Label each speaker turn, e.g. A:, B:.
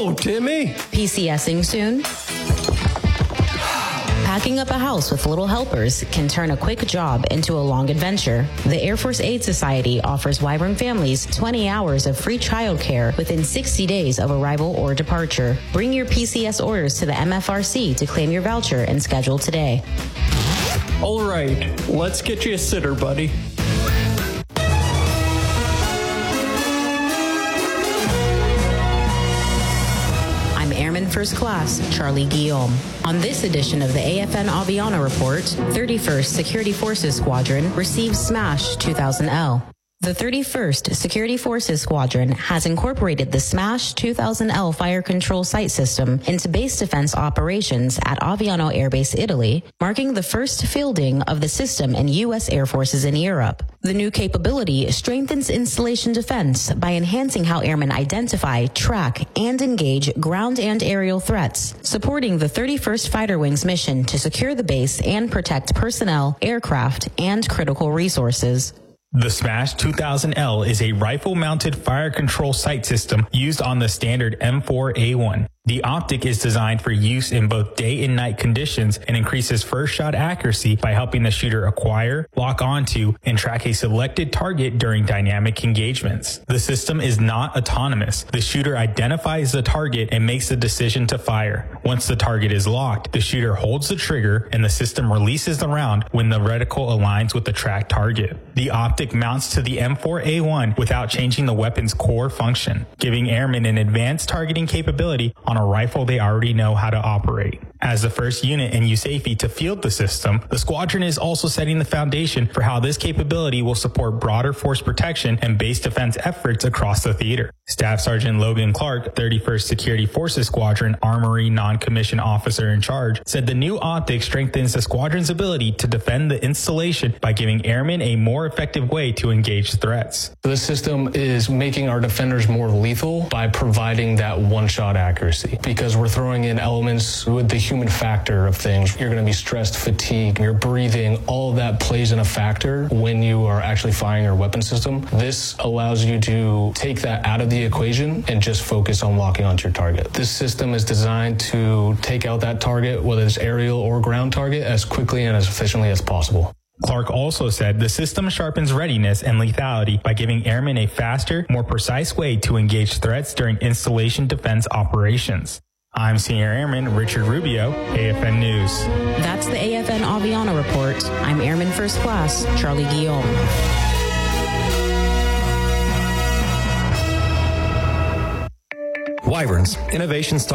A: Whoa, Timmy!
B: PCSing soon? Packing up a house with little helpers can turn a quick job into a long adventure. The Air Force Aid Society offers Wyvern families 20 hours of free childcare within 60 days of arrival or departure. Bring your PCS orders to the MFRC to claim your voucher and schedule today.
A: All right, let's get you a sitter, buddy.
B: Airman First Class Charlie Guillaume. On this edition of the AFN Aviano Report, 31st Security Forces Squadron receives SMASH 2000L. The 31st Security Forces Squadron has incorporated the SMASH 2000L fire control sight system into base defense operations at Aviano Air Base, Italy, marking the first fielding of the system in U.S. Air Forces in Europe. The new capability strengthens installation defense by enhancing how airmen identify, track, and engage ground and aerial threats, supporting the 31st Fighter Wing's mission to secure the base and protect personnel, aircraft, and critical resources.
C: The SMASH 2000L is a rifle-mounted fire control sight system used on the standard M4A1. The optic is designed for use in both day and night conditions and increases first shot accuracy by helping the shooter acquire, lock onto, and track a selected target during dynamic engagements. The system is not autonomous. The shooter identifies the target and makes the decision to fire. Once the target is locked, the shooter holds the trigger and the system releases the round when the reticle aligns with the tracked target. The optic mounts to the M4A1 without changing the weapon's core function, giving airmen an advanced targeting capability on a rifle they already know how to operate. As the first unit in USAFE to field the system, the squadron is also setting the foundation for how this capability will support broader force protection and base defense efforts across the theater. Staff Sergeant Logan Clark, 31st Security Forces Squadron Armory Non-Commissioned Officer in Charge, said the new optic strengthens the squadron's ability to defend the installation by giving airmen a more effective way to engage threats.
D: This system is making our defenders more lethal by providing that one-shot accuracy, because we're throwing in elements with the human factor of things. You're going to be stressed, fatigued, you're breathing, all of that plays in a factor when you are actually firing your weapon system. This allows you to take that out of the equation and just focus on locking onto your target. This system is designed to take out that target, whether it's aerial or ground target, as quickly and as efficiently as possible.
C: Clark also said the system sharpens readiness and lethality by giving airmen a faster, more precise way to engage threats during installation defense operations. I'm Senior Airman Richard Rubio, AFN News.
B: That's the AFN Aviano Report. I'm Airman First Class Charlie Guillaume.
E: Wyvern's Innovation